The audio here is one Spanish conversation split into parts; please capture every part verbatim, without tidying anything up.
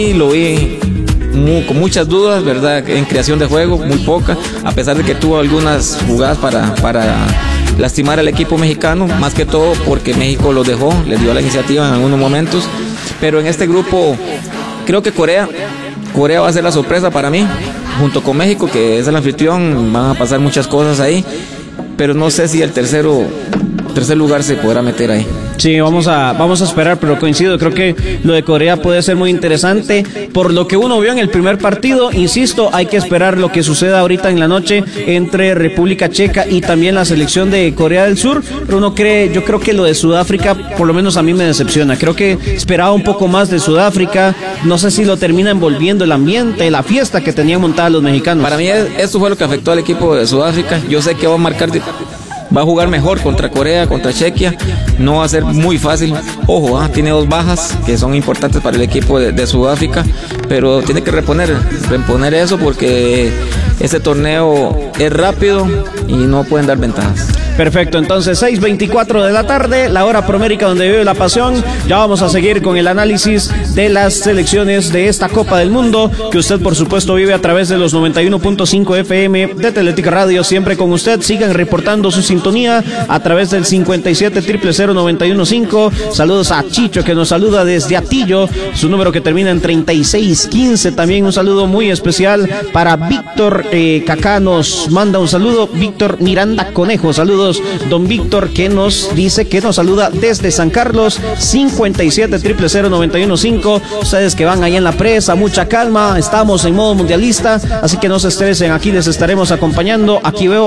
Y lo vi muy, con muchas dudas, ¿verdad? En creación de juego, muy poca, a pesar de que tuvo algunas jugadas para, para lastimar al equipo mexicano, más que todo porque México los dejó, les dio la iniciativa en algunos momentos. Pero en este grupo creo que Corea, Corea va a ser la sorpresa para mí, junto con México, que es el anfitrión. Van a pasar muchas cosas ahí, pero no sé si el tercero, tercer lugar se podrá meter ahí. Sí, vamos a, vamos a esperar, pero coincido, creo que lo de Corea puede ser muy interesante. Por lo que uno vio en el primer partido, insisto, hay que esperar lo que suceda ahorita en la noche entre República Checa y también la selección de Corea del Sur. Pero uno cree, yo creo que lo de Sudáfrica, por lo menos a mí me decepciona. Creo que esperaba un poco más de Sudáfrica. No sé si lo termina envolviendo el ambiente, la fiesta que tenían montada los mexicanos. Para mí esto fue lo que afectó al equipo de Sudáfrica. Yo sé que va a marcar... Va a jugar mejor contra Corea, contra Chequia. No va a ser muy fácil. Ojo, ¿eh? Tiene dos bajas que son importantes para el equipo de, de Sudáfrica, pero tiene que reponer, reponer eso porque este torneo es rápido y no pueden dar ventajas. Perfecto, entonces seis veinticuatro de la tarde, la hora promérica donde vive la pasión. Ya vamos a seguir con el análisis de las selecciones de esta Copa del Mundo, que usted por supuesto vive a través de los noventa y uno punto cinco F M de Teletica Radio, siempre con usted. Sigan reportando su sintonía a través del cincuenta y siete, cero cero cero, noventa y uno cinco. Saludos a Chicho, que nos saluda desde Atillo, su número que termina en treinta y seis quince. También un saludo muy especial para Víctor eh, Cacá, nos manda un saludo. Víctor Miranda Conejo, saludos don Víctor, que nos dice que nos saluda desde San Carlos. Cincuenta y siete, cero cero cero, noventa y uno cinco. Ustedes que van ahí en la presa, mucha calma, estamos en modo mundialista, así que no se estresen, aquí les estaremos acompañando. Aquí veo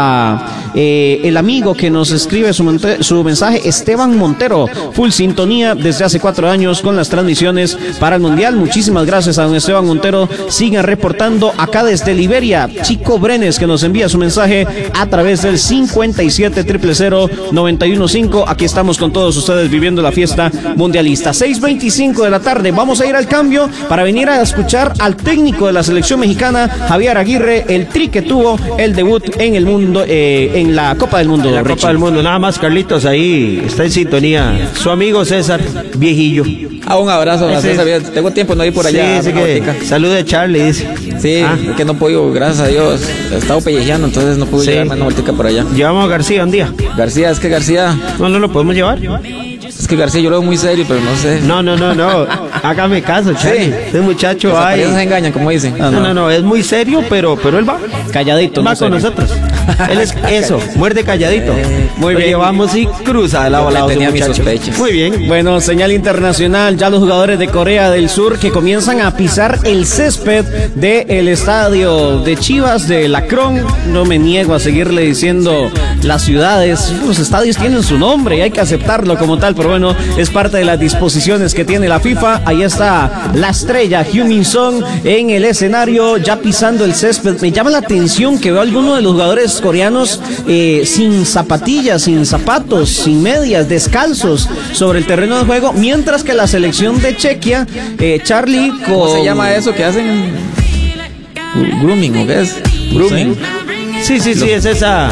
a eh, el amigo que nos escribe su, su mensaje, Esteban Montero, full sintonía desde hace cuatro años con las transmisiones para el mundial. Muchísimas gracias a don Esteban Montero. Sigan reportando acá desde Liberia. Chico Brenes, que nos envía su mensaje a través del cincuenta y siete, cero cero cero, noventa y uno cinco. Aquí estamos con todos ustedes viviendo la fiesta mundialista. seis veinticinco de la tarde, vamos a ir al cambio para venir a escuchar al técnico de la selección mexicana, Javier Aguirre, el tri que tuvo el debut en el mundo, eh, en la Copa del Mundo. En la Richie. Copa del Mundo, nada más, Carlitos, ahí está en sintonía su amigo César Viejillo. Ah, un abrazo a César. Tengo tiempo de no ir por allá. Sí, sí, que salude a Charlie, dice. Sí, ah. Es que no puedo, gracias a Dios. He estado pellejeando, entonces no pude sí. llevarme una vueltica por allá. Llevamos a García un día. García, es que García... No, no lo podemos llevar. Es que García yo lo veo muy serio, pero no sé. No, no, no, no. Hágame caso, Charlie. Sí. Este muchacho va. Los se engañan, como dicen. No, no, no, no, es muy serio, pero, pero él va. Calladito. Va no con nosotros. Él es eso, muerde calladito. Eh, muy bien. Lo llevamos y cruza de lado a lado. Tenía mis sospechas. Muy bien. Bueno, señal internacional. Ya los jugadores de Corea del Sur que comienzan a pisar el césped del estadio de Chivas de Lacrón. No me niego a seguirle diciendo las ciudades. Los estadios tienen su nombre y hay que aceptarlo como tal. Pero bueno, es parte de las disposiciones que tiene la FIFA. Ahí está la estrella Heung-min Son en el escenario, ya pisando el césped. Me llama la atención que veo a alguno de los jugadores coreanos eh, sin zapatillas, sin zapatos, sin medias, descalzos sobre el terreno de juego, mientras que la selección de Chequia, eh, Charlie, con... ¿Cómo se llama eso que hacen? Grooming, ¿o qué es? Grooming. Sí, sí, sí, sí, es esa...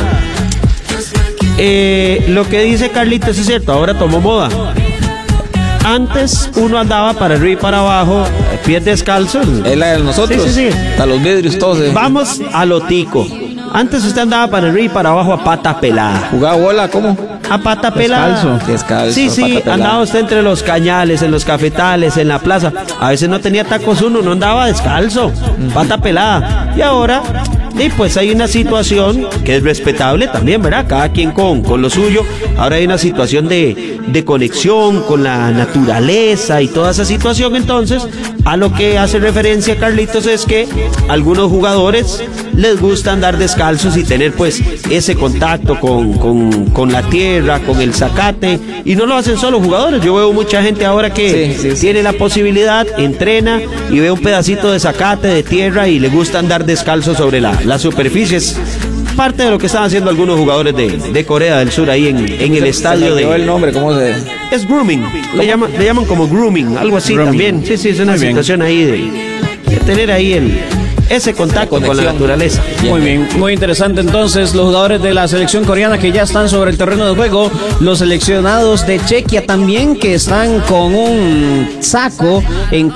Eh, lo que dice Carlitos es cierto, ahora tomó moda. Antes uno andaba para arriba y para abajo, pies descalzos. Es la de nosotros. Sí, sí, sí. A los vidrios todos. Eh. Vamos a lo tico. Antes usted andaba para arriba y para abajo a pata pelada. ¿Jugaba bola? ¿Cómo? A pata pelada. Descalzo. Descalzo. Sí, sí, andaba usted entre los cañales, en los cafetales, en la plaza. A veces no tenía tacos uno, no andaba descalzo, pata pelada. Y ahora... Y pues hay una situación que es respetable también, ¿verdad? Cada quien con, con lo suyo. Ahora hay una situación de, de conexión con la naturaleza y toda esa situación. Entonces, a lo que hace referencia Carlitos es que algunos jugadores les gusta andar descalzos y tener pues ese contacto con, con, con la tierra, con el zacate. Y no lo hacen solo jugadores. Yo veo mucha gente ahora que sí, sí, sí. tiene la posibilidad, entrena y ve un pedacito de zacate, de tierra y le gusta andar descalzo sobre la las superficies. Parte de lo que están haciendo algunos jugadores de, de Corea del Sur ahí en, en el se, estadio se de... el nombre, ¿cómo se...? Es grooming, le llaman, le llaman como grooming, algo así grooming. También. Sí, sí, es una Muy situación bien. ahí de, de tener ahí el... ese contacto con la naturaleza. Muy bien, muy interesante entonces los jugadores de la selección coreana que ya están sobre el terreno de juego, los seleccionados de Chequia también que están con un saco en